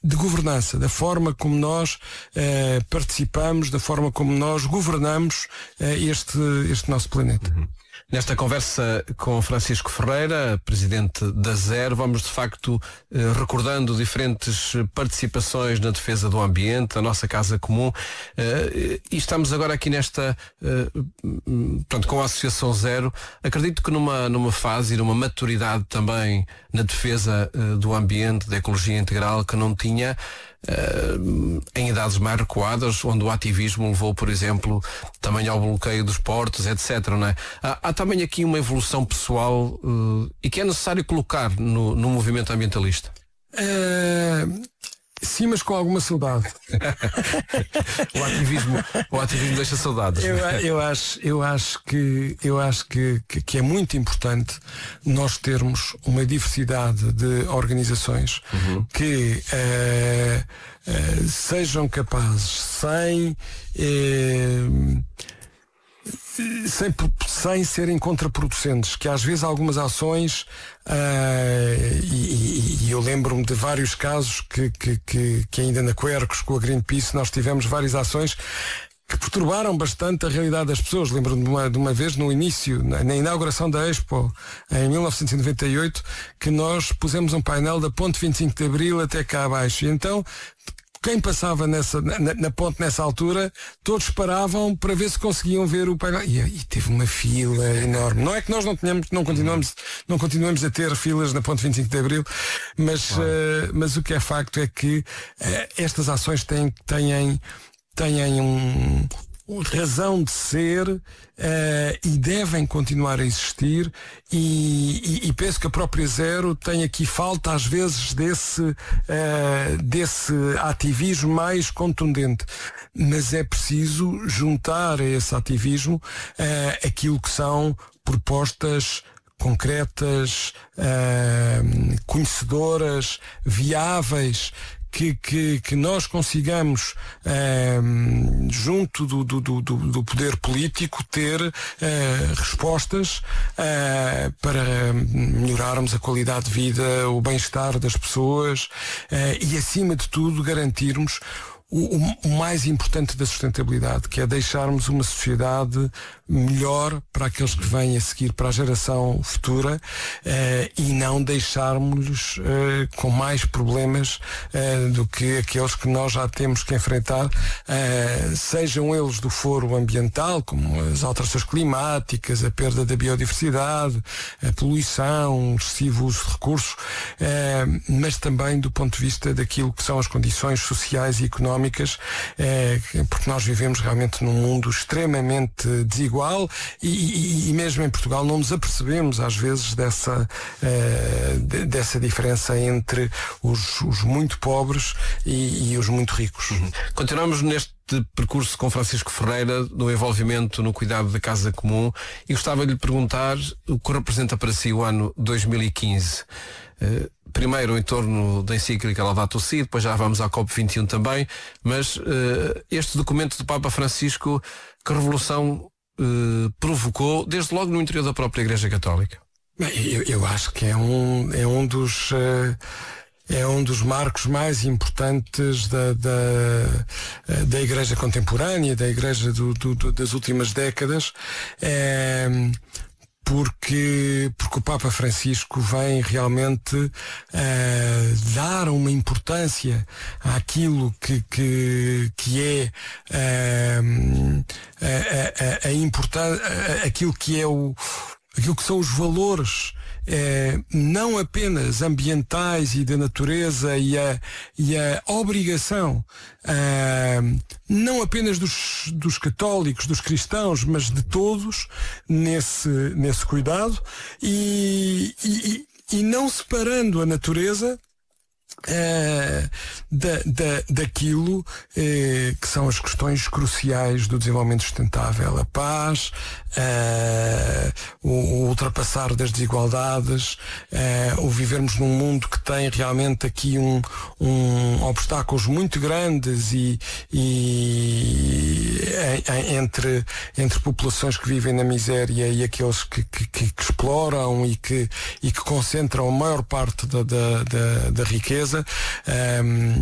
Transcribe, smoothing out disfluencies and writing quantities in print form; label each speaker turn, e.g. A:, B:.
A: de governança, da forma como nós participamos, da forma como nós governamos este nosso planeta.
B: Nesta conversa com Francisco Ferreira, presidente da Zero, vamos de facto recordando diferentes participações na defesa do ambiente, a nossa casa comum, e estamos agora aqui nesta, portanto, com a Associação Zero. Acredito que numa fase e numa maturidade também na defesa do ambiente, da ecologia integral, que não tinha em idades mais recuadas, onde o ativismo levou, por exemplo, também ao bloqueio dos portos, etc. Não é? Há também aqui uma evolução pessoal e que é necessário colocar no movimento ambientalista.
A: Sim, mas com alguma saudade.
B: o ativismo deixa saudades.
A: Eu acho que é muito importante nós termos uma diversidade de organizações que sejam capazes, sem serem contraproducentes, que às vezes algumas ações e eu lembro-me de vários casos que ainda na Quercus, com a Greenpeace, nós tivemos várias ações que perturbaram bastante a realidade das pessoas. Lembro-me de uma vez no início, na inauguração da Expo, em 1998, que nós pusemos um painel da Ponte 25 de Abril até cá abaixo. E então, quem passava na ponte nessa altura, todos paravam para ver se conseguiam ver o painel. E teve uma fila enorme. Não é que nós não continuamos a ter filas na ponte 25 de Abril, mas o que é facto é que estas ações têm razão de ser e devem continuar a existir, e penso que a própria Zero tem aqui falta às vezes desse ativismo mais contundente, mas é preciso juntar a esse ativismo aquilo que são propostas concretas, conhecedoras, viáveis, que nós consigamos, junto do poder político, ter respostas para melhorarmos a qualidade de vida, o bem-estar das pessoas e, acima de tudo, garantirmos o mais importante da sustentabilidade, que é deixarmos uma sociedade melhor para aqueles que vêm a seguir, para a geração futura, e não deixarmos-lhes com mais problemas do que aqueles que nós já temos que enfrentar, sejam eles do foro ambiental, como as alterações climáticas, a perda da biodiversidade, a poluição, o excessivo uso de recursos, mas também do ponto de vista daquilo que são as condições sociais e económicas, porque nós vivemos realmente num mundo extremamente desigual, e mesmo em Portugal não nos apercebemos às vezes dessa diferença entre os muito pobres e os muito ricos.
B: Continuamos neste percurso com Francisco Ferreira, do envolvimento no cuidado da casa comum, e gostava de lhe perguntar o que representa para si o ano 2015. Primeiro em torno da encíclica Laudato Si, depois já vamos à COP21 também, mas este documento do Papa Francisco, que revolução provocou, desde logo no interior da própria Igreja Católica?
A: Eu acho que é um dos marcos mais importantes da Igreja contemporânea, da Igreja das últimas décadas, porque o Papa Francisco vem realmente dar uma importância àquilo que é a importância, aquilo que são os valores, não apenas ambientais e da natureza, e a obrigação, não apenas dos católicos, dos cristãos, mas de todos, nesse cuidado, e não separando a natureza daquilo que são as questões cruciais do desenvolvimento sustentável, a paz, o ultrapassar das desigualdades, o vivermos num mundo que tem realmente aqui obstáculos muito grandes entre populações que vivem na miséria e aqueles que exploram e que concentram a maior parte da riqueza.